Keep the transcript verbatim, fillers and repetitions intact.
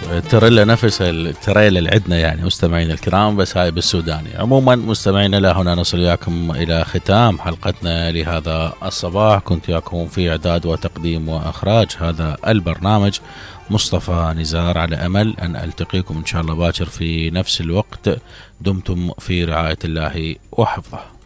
تريلا نفس التريلا اللي عندنا يعني مستمعين الكرام، بس هاي بالسوداني. عموما مستمعينا، لا هنا نصل وياكم إلى ختام حلقتنا لهذا الصباح. كنت وياكم في إعداد وتقديم وإخراج هذا البرنامج مصطفى نزار، على أمل أن ألتقيكم إن شاء الله باكر في نفس الوقت. دمتم في رعاية الله وحفظه.